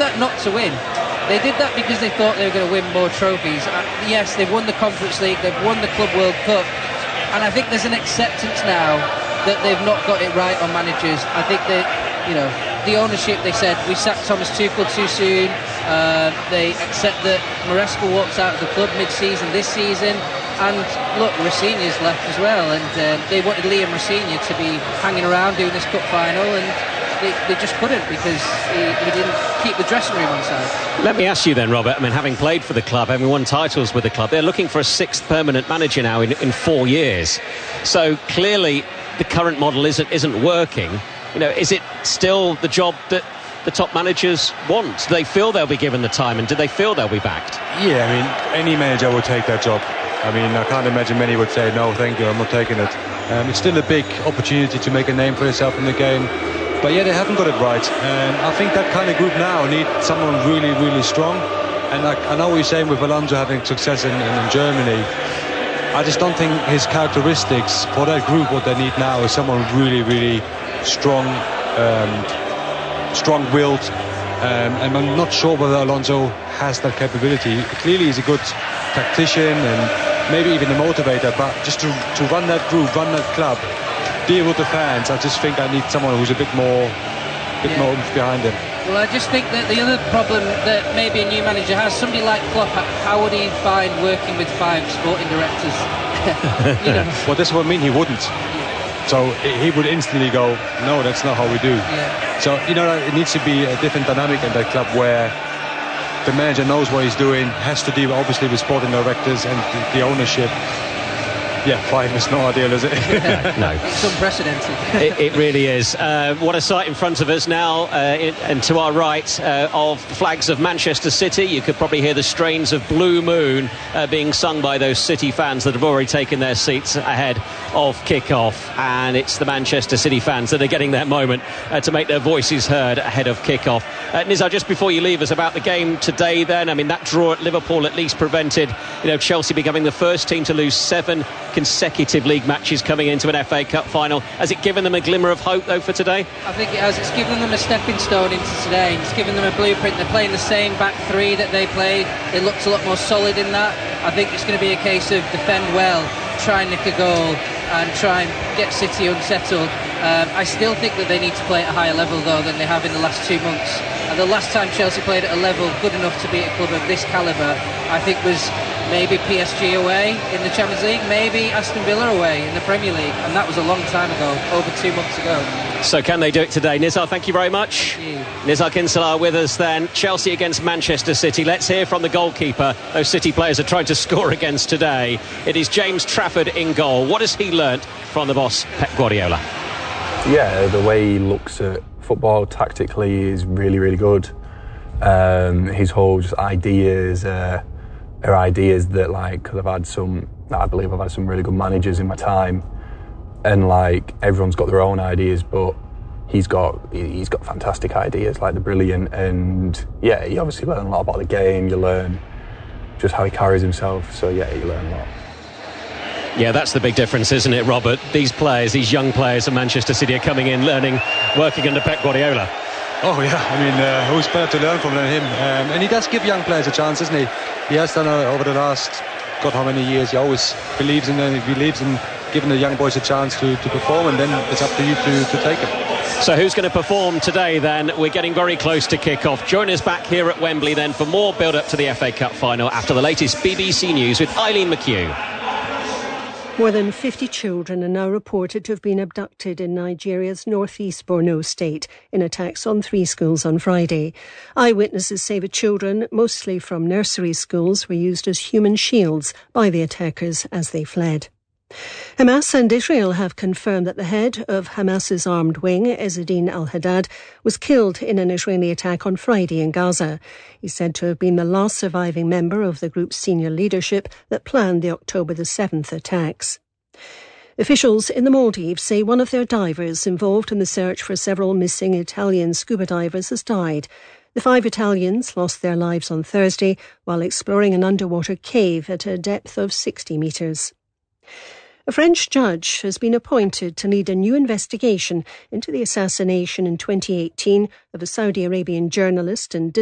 that not to win. They did that because they thought they were going to win more trophies. Yes, they've won the Conference League, they've won the Club World Cup, and I think there's an acceptance now that they've not got it right on managers. I think that, the ownership, they said, we sacked Thomas Tuchel too soon. They accept that Maresca walks out of the club mid-season this season. And look, Rosenior's left as well, and they wanted Liam Rosenior to be hanging around doing this cup final, and they just couldn't because he didn't keep the dressing room on side. Let me ask you then, Robert, having played for the club, having won titles with the club, they're looking for a sixth permanent manager now in 4 years. So clearly the current model isn't working. Is it still the job that the top managers want? Do they feel they'll be given the time, and do they feel they'll be backed? Yeah, any manager would take that job. I can't imagine many would say, no, thank you, I'm not taking it. It's still a big opportunity to make a name for yourself in the game. But yeah, they haven't got it right. And I think that kind of group now needs someone really, really strong. And I know what you're saying with Alonso having success in Germany. I just don't think his characteristics for that group, what they need now, is someone really, really strong, strong-willed. And I'm not sure whether Alonso has that capability. Clearly he's a good tactician and maybe even a motivator, but just to run that group, run that club, deal with the fans, I just think I need someone who's a bit more oomph behind him. Well, I just think that the other problem that maybe a new manager has, somebody like Klopp, how would he find working with 5 sporting directors? Well, that's what I mean, he wouldn't. So he would instantly go, no, that's not how we do. Yeah. So, it needs to be a different dynamic in that club where the manager knows what he's doing, has to deal obviously with sporting directors and the ownership. Yeah, 5 is not ideal, is it? No. It's unprecedented. It really is. What a sight in front of us now, and to our right, of flags of Manchester City. You could probably hear the strains of Blue Moon being sung by those City fans that have already taken their seats ahead of kick-off. And it's the Manchester City fans that are getting their moment to make their voices heard ahead of kick-off. Nizar, just before you leave us, about the game today then, that draw at Liverpool at least prevented Chelsea becoming the first team to lose 7 consecutive league matches coming into an FA Cup final. Has it given them a glimmer of hope though for today? I think it has. It's given them a stepping stone into today. It's given them a blueprint. They're playing the same back 3 that they played. It looks a lot more solid in that. I think it's going to be a case of defend well, try and nick a goal and try and get City unsettled. I still think that they need to play at a higher level though than they have in the last 2 months. And the last time Chelsea played at a level good enough to beat a club of this calibre, I think was maybe PSG away in the Champions League, maybe Aston Villa away in the Premier League, and that was a long time ago, over 2 months ago. So can they do it today? Nizar, thank you very much. Thank you. Nizar Kinsalar with us then. Chelsea against Manchester City. Let's hear from the goalkeeper those City players are trying to score against today. It is James Trafford in goal. What has he learnt from the boss, Pep Guardiola? Yeah, the way he looks at football tactically is really, really good. His whole just ideas are ideas that, because I believe I've had some really good managers in my time, and everyone's got their own ideas, but he's got fantastic ideas, they're brilliant. And yeah, you obviously learn a lot about the game. You learn just how he carries himself. So yeah, you learn a lot. Yeah, that's the big difference, isn't it, Robert? These players, these young players of Manchester City are coming in, learning, working under Pep Guardiola. Oh yeah, who's better to learn from than him? And he does give young players a chance, doesn't he? He has done over the last, God, how many years? He always believes in them. He believes in giving the young boys a chance to perform, and then it's up to you to take it. So who's going to perform today then? We're getting very close to kick-off. Join us back here at Wembley then for more build-up to the FA Cup final after the latest BBC News with Eileen McHugh. More than 50 children are now reported to have been abducted in Nigeria's northeast Borno state in attacks on 3 schools on Friday. Eyewitnesses say the children, mostly from nursery schools, were used as human shields by the attackers as they fled. Hamas and Israel have confirmed that the head of Hamas's armed wing, Ezzeddin al-Haddad, was killed in an Israeli attack on Friday in Gaza. He's said to have been the last surviving member of the group's senior leadership that planned the October the 7th attacks. Officials in the Maldives say one of their divers involved in the search for several missing Italian scuba divers has died. The 5 Italians lost their lives on Thursday while exploring an underwater cave at a depth of 60 metres. A French judge has been appointed to lead a new investigation into the assassination in 2018 of a Saudi Arabian journalist and